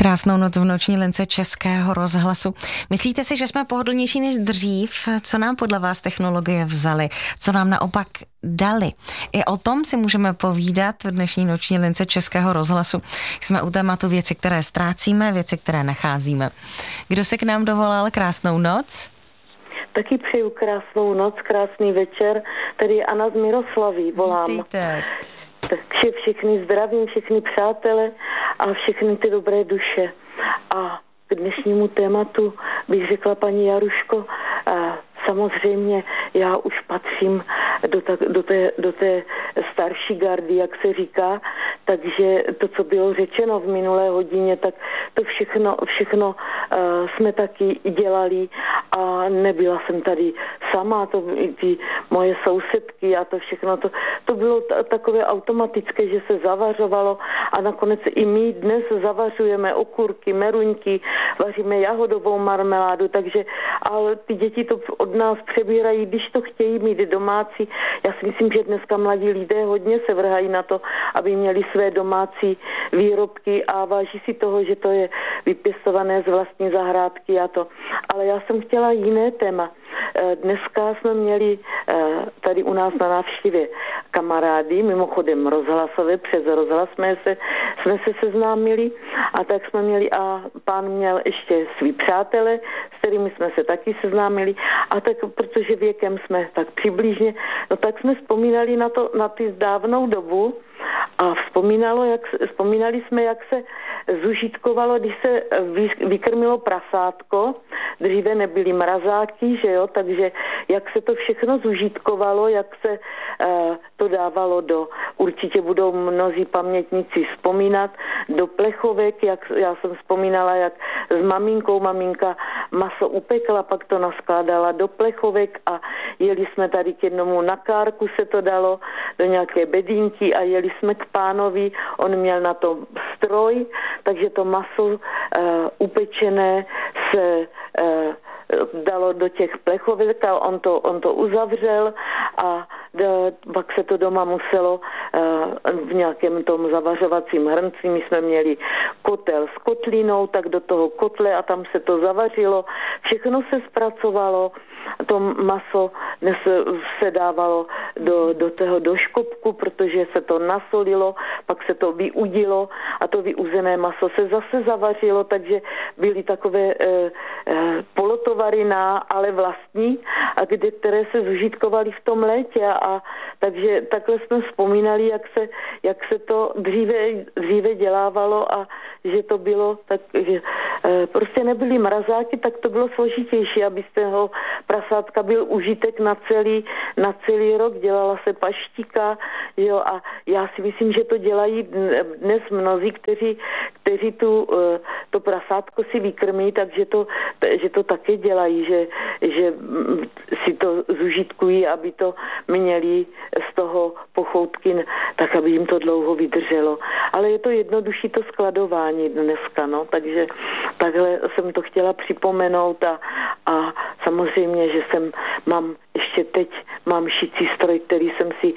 Krásnou noc v noční lince Českého rozhlasu. Myslíte si, že jsme pohodlnější než dřív? Co nám podle vás technologie vzaly? Co nám naopak dali? I o tom si můžeme povídat v dnešní noční lince Českého rozhlasu. Jsme u tématu věci, které ztrácíme, věci, které nacházíme. Kdo se k nám dovolal? Krásnou noc. Taky přeju krásnou noc, krásný večer. Tady je Anna z Miroslaví, volám. Vítejte. Takže všechny zdravím, všechny přátele a všechny ty dobré duše. A k dnešnímu tématu bych řekla, paní Jaruško, samozřejmě já už patřím do té starší gardy, jak se říká, takže to, co bylo řečeno v minulé hodině, tak to všechno jsme taky dělali a nebyla jsem tady sama, to ty moje sousedky a to všechno, to bylo takové automatické, že se zavařovalo a nakonec i my dnes zavařujeme okurky, meruňky, vaříme jahodovou marmeládu, takže ale ty děti to od nás přebírají, když to chtějí mít domácí. Já si myslím, že dneska mladí lidé hodně se vrhají na to, aby měli své domácí výrobky a váží si toho, že to je vypěstované z vlastní zahrádky a to. Ale já jsem chtěla jiné téma. Dneska jsme měli tady u nás na návštěvě kamarády, mimochodem rozhlasové, přes rozhlas jsme se seznámili a tak jsme měli a pán měl ještě svý přátele, s kterými jsme se taky seznámili a tak, protože věkem jsme tak přibližně, no tak jsme vzpomínali na ty dávnou dobu a vzpomínali jsme, jak se zužitkovalo, když se vykrmilo prasátko, dříve nebyly mrazáky, že jo, takže jak se to všechno zužitkovalo, jak se to dávalo určitě budou mnozí pamětníci vzpomínat, do plechovek, jak já jsem vzpomínala, jak s maminkou maminka maso upekla, pak to naskládala do plechovek a jeli jsme tady k jednomu na kárku se to dalo, do nějaké bedínky a jeli jsme k pánovi, on měl na to stroj, takže to maso upečené se dalo do těch plechovek a on to uzavřel a pak se to doma muselo v nějakém tom zavařovacím hrnci. My jsme měli kotel s kotlinou, tak do toho kotle a tam se to zavařilo. Všechno se zpracovalo. To maso dnes se dávalo do škopku, protože se to nasolilo, pak se to vyudilo a to vyuzené maso se zase zavařilo, takže byly takové polotovary ale vlastní, které se zužitkovaly v tom létě a takže takhle jsme vzpomínali, jak se to dříve dělávalo a že to bylo tak, že prostě nebyly mrazáky, tak to bylo složitější, abyste ho prasátka byl užitek na celý rok, dělala se paštika, jo, a já si myslím, že to dělají dnes mnozí, kteří to prasátko si vykrmí, takže že to také dělají, že si to zužitkují, aby to měli z toho pochoutky, tak aby jim to dlouho vydrželo. Ale je to jednodušší to skladování dneska, no, takže takhle jsem to chtěla připomenout a samozřejmě, že ještě teď mám šicí stroj, který jsem si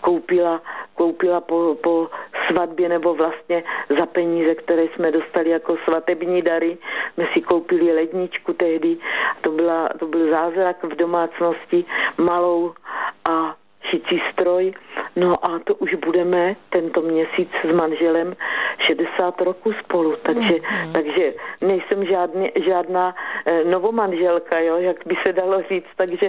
koupila po svatbě nebo vlastně za peníze, které jsme dostali jako svatební dary. My si koupili ledničku tehdy, to byl zázrak v domácnosti, malou a šicí stroj. No a to už budeme tento měsíc s manželem 60 roků spolu, takže nejsem žádná novomanželka, jo, jak by se dalo říct, takže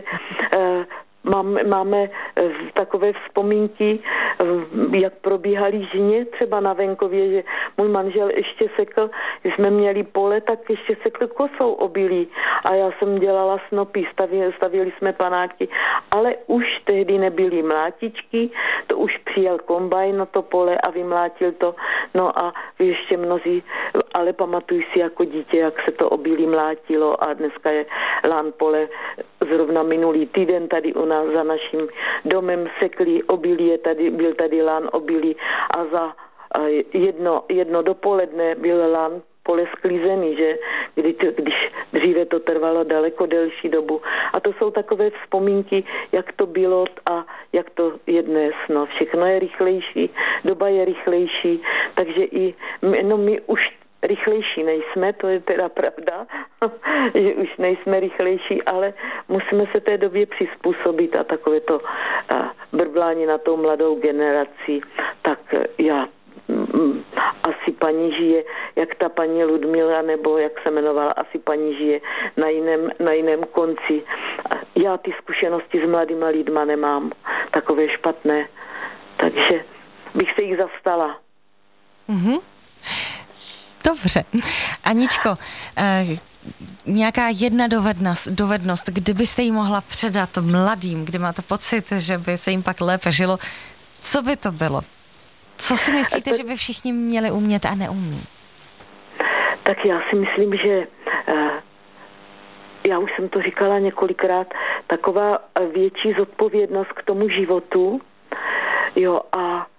máme takové vzpomínky, jak probíhaly žně třeba na venkově, že můj manžel ještě sekl, když jsme měli pole, tak ještě sekl kosou obilí a já jsem dělala snopy, stavili jsme panáky, ale už tehdy nebyly mlátičky, to už přijel kombajn na to pole a vymlátil to, no a ještě mnozí, ale pamatuju si jako dítě, jak se to obilí mlátilo a dneska je lán pole, zrovna minulý týden tady u nás za naším domem sekli obilí, byl tady lán obilí a za jedno dopoledne byl lán pole sklizený, že když dříve to trvalo daleko delší dobu. A to jsou takové vzpomínky, jak to bylo a jak to je dnes. No, všechno je rychlejší, doba je rychlejší, takže my už rychlejší nejsme, to je teda pravda, že už nejsme rychlejší, ale musíme se té době přizpůsobit a takové to brblání na tou mladou generací, tak já asi paní žije, jak ta paní Ludmila, nebo jak se jmenovala, asi paní žije na jiném konci. Já ty zkušenosti s mladýma lidma nemám, takové špatné, takže bych se jich zastala. Mm-hmm. Dobře. Aničko, nějaká jedna dovednost, kdybyste ji mohla předat mladým, kdy máte pocit, že by se jim pak lépe žilo, co by to bylo? Co si myslíte, že by všichni měli umět a neumí? Tak já si myslím, že já už jsem to říkala několikrát, taková větší zodpovědnost k tomu životu, jo, a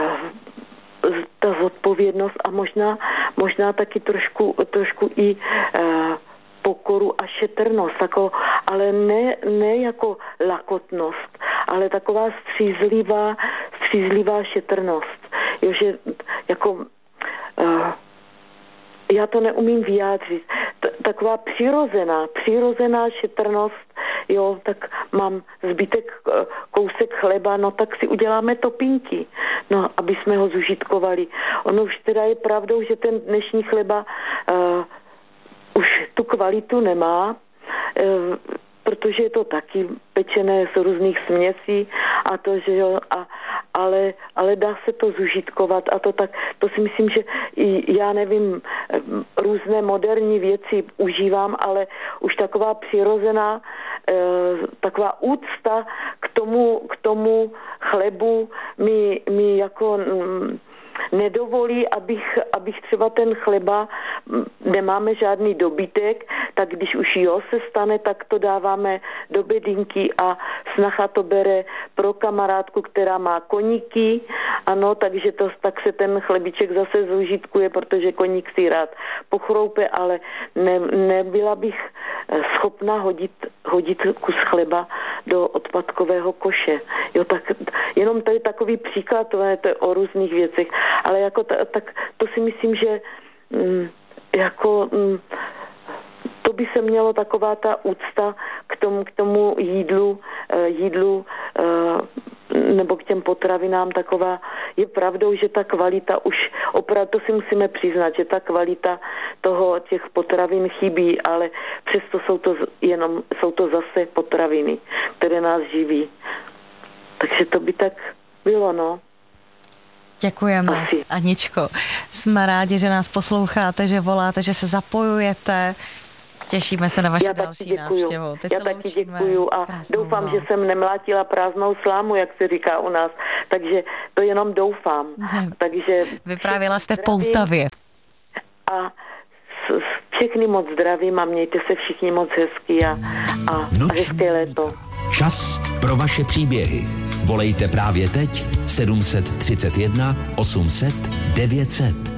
ta zodpovědnost a možná taky trošku i pokoru a šetrnost, ale ne jako lakotnost, ale taková střízlivá šetrnost. Jo, že jako já to neumím vyjádřit. Taková přirozená šetrnost, jo, tak mám zbytek kousek chleba, no tak si uděláme topinky, no, aby jsme ho zužitkovali. Ono už teda je pravdou, že ten dnešní chleba už tu kvalitu nemá, protože je to taky pečené z různých směsí a to, že jo, ale dá se to zužitkovat a to si myslím, že já nevím, různé moderní věci užívám, ale už taková přirozená, taková úcta k tomu chlebu mi jako nedovolí, abych třeba ten chleba, nemáme žádný dobytek, tak když už se stane, tak to dáváme do bedinky a snacha to bere pro kamarádku, která má koníky, ano, takže tak se ten chlebiček zase zužitkuje, protože koník si rád pochroupe, ale nebyla bych schopna hodit kus chleba do odpadkového koše. Jo, tak jenom to je takový příklad, to je o různých věcech, ale jako tak to si myslím, že to by se mělo taková ta úcta k tomu jídlu nebo k těm potravinám taková. Je pravdou, že ta kvalita už opravdu, to si musíme přiznat, že ta kvalita těch potravin chybí, ale přesto jsou to zase potraviny, které nás živí. Takže to by tak bylo, no. Děkujeme, asi. Aničko. Jsme rádi, že nás posloucháte, že voláte, že se zapojujete. Těšíme se na vaši další návštěvu. Já taky děkuju a doufám, že jsem nemlátila prázdnou slámu, jak se říká u nás. Takže to jenom doufám. Takže vyprávěla jste Poltavě. A všechny moc zdravím a mějte se všichni moc hezky a hezké léto. Čas pro vaše příběhy. Volejte právě teď 731 800 900.